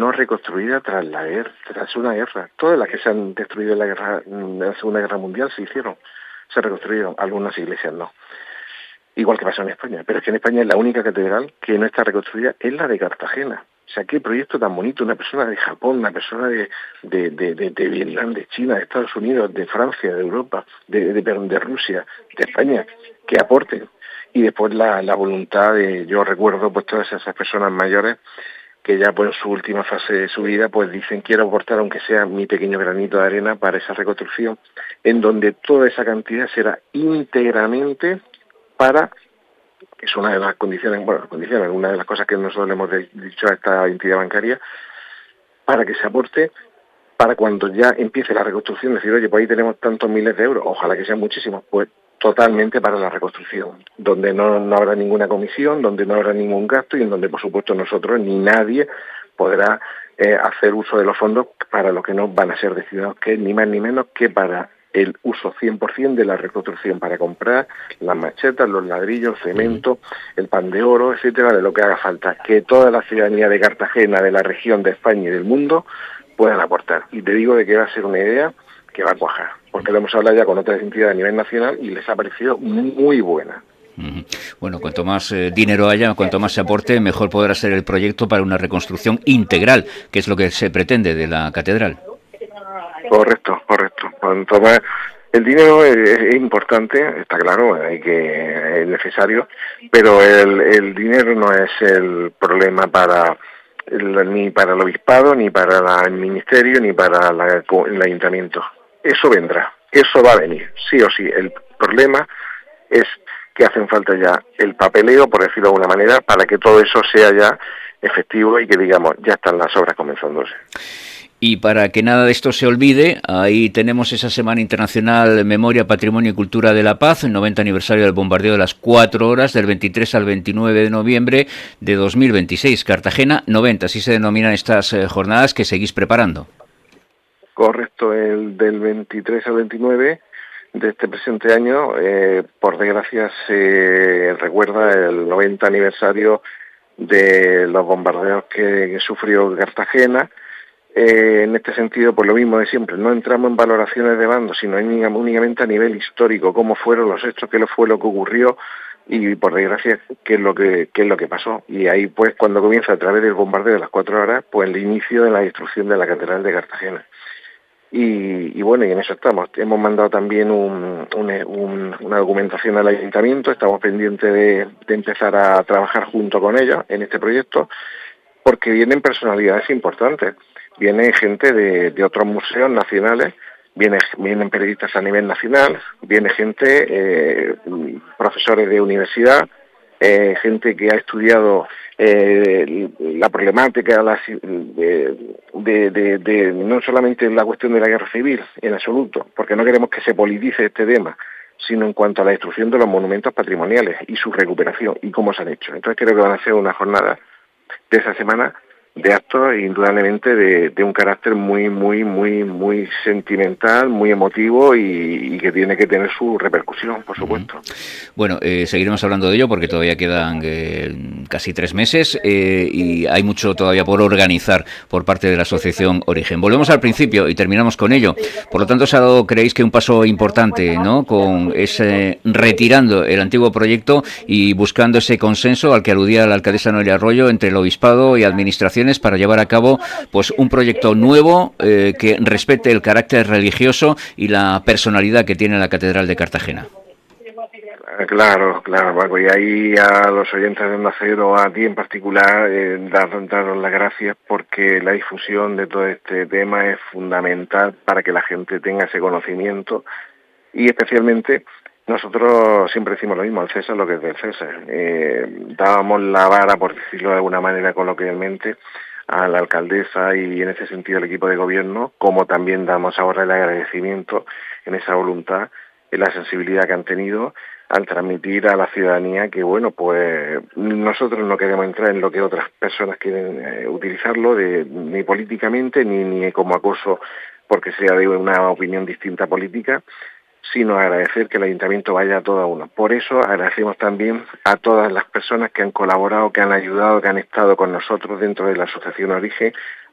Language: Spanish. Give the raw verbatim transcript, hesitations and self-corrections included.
no reconstruida tras la guerra, tras una guerra. Todas las que se han destruido en la guerra, en la Segunda Guerra Mundial se hicieron, se reconstruyeron, algunas iglesias no. Igual que pasó en España, pero es que en España es la única catedral que no está reconstruida, es la de Cartagena. O sea, qué proyecto tan bonito, una persona de Japón, una persona de, de, de, de, de Vietnam, de China, de Estados Unidos, de Francia, de Europa, de, de, de Rusia, de España, que aporten. Y después la, la voluntad de, yo recuerdo pues todas esas personas mayores que ya pues en su última fase de su vida pues dicen quiero aportar aunque sea mi pequeño granito de arena para esa reconstrucción, en donde toda esa cantidad será íntegramente para, que es una de las condiciones, bueno, condiciones, una de las cosas que nosotros le hemos dicho a esta entidad bancaria, para que se aporte para cuando ya empiece la reconstrucción, decir, oye, pues ahí tenemos tantos miles de euros, ojalá que sean muchísimos, pues totalmente para la reconstrucción, donde no, no habrá ninguna comisión, donde no habrá ningún gasto y en donde, por supuesto, nosotros ni nadie podrá eh, hacer uso de los fondos para lo que no van a ser destinados, que es ni más ni menos que para el uso cien por ciento de la reconstrucción, para comprar las machetas, los ladrillos, el cemento, el pan de oro, etcétera, de lo que haga falta, que toda la ciudadanía de Cartagena, de la región, de España y del mundo puedan aportar. Y te digo de que va a ser una idea que va a cuajar, porque lo hemos hablado ya con otras entidades a nivel nacional y les ha parecido muy buena. Bueno, cuanto más eh, dinero haya, cuanto más se aporte, mejor podrá ser el proyecto para una reconstrucción integral, que es lo que se pretende de la catedral. Correcto, correcto. Cuanto más el dinero es, es importante, está claro, hay que es necesario, pero el, el dinero no es el problema para el, ni para el obispado, ni para la, el ministerio, ni para la, el ayuntamiento. Eso vendrá, eso va a venir, sí o sí. El problema es que hacen falta ya el papeleo, por decirlo de alguna manera, para que todo eso sea ya efectivo y que digamos, ya están las obras comenzándose. Y para que nada de esto se olvide, ahí tenemos esa Semana Internacional Memoria, Patrimonio y Cultura de la Paz, el noventa aniversario del bombardeo de las cuatro horas, del veintitrés al veintinueve de noviembre de dos mil veintiséis. Cartagena noventa, así se denominan estas eh, jornadas que seguís preparando. Correcto, el del veintitrés al veintinueve de este presente año, eh, por desgracia se recuerda el noventa aniversario de los bombardeos que, que sufrió Cartagena. Eh, en este sentido, pues lo mismo de siempre, no entramos en valoraciones de bando, sino únicamente a nivel histórico, cómo fueron los hechos, qué fue lo que ocurrió y, por desgracia, qué es lo que qué es lo que pasó. Y ahí, pues, cuando comienza a través del bombardeo de las cuatro horas, pues el inicio de la destrucción de la Catedral de Cartagena. Y, y bueno, y en eso estamos. Hemos mandado también un, un, un, una documentación al ayuntamiento, estamos pendientes de, de empezar a trabajar junto con ellos en este proyecto, porque vienen personalidades importantes. Viene gente de, de otros museos nacionales, viene, vienen periodistas a nivel nacional, viene gente, eh, profesores de universidad, eh, gente que ha estudiado eh, la problemática la, de, de, de, de no solamente la cuestión de la guerra civil en absoluto, porque no queremos que se politice este tema, sino en cuanto a la destrucción de los monumentos patrimoniales y su recuperación y cómo se han hecho. Entonces creo que van a ser una jornada de esa semana de actos indudablemente de, de un carácter muy, muy, muy, muy sentimental, muy emotivo y, y que tiene que tener su repercusión, por supuesto. Uh-huh. Bueno, eh, seguiremos hablando de ello porque todavía quedan eh, casi tres meses eh, y hay mucho todavía por organizar por parte de la Asociación Origen. Volvemos al principio y terminamos con ello. Por lo tanto, se ha dado, creéis que un paso importante, ¿no? Con ese retirando el antiguo proyecto y buscando ese consenso al que aludía la alcaldesa Noelia Arroyo entre el obispado y administración para llevar a cabo pues un proyecto nuevo eh, que respete el carácter religioso y la personalidad que tiene la Catedral de Cartagena. Claro, claro, Paco, y ahí a los oyentes de Onda Cero, a ti en particular, eh, dar, daros las gracias porque la difusión de todo este tema es fundamental para que la gente tenga ese conocimiento y especialmente nosotros siempre decimos lo mismo, al César lo que es del César. Eh, dábamos la vara, por decirlo de alguna manera coloquialmente, a la alcaldesa y en ese sentido al equipo de gobierno, como también damos ahora el agradecimiento en esa voluntad, en la sensibilidad que han tenido al transmitir a la ciudadanía que, bueno, pues nosotros no queremos entrar en lo que otras personas quieren eh, utilizarlo, de, ni políticamente, ni, ni como acoso porque sea de una opinión distinta política, sino agradecer que el ayuntamiento vaya a todo uno. Por eso agradecemos también a todas las personas que han colaborado, que han ayudado, que han estado con nosotros dentro de la Asociación Origen,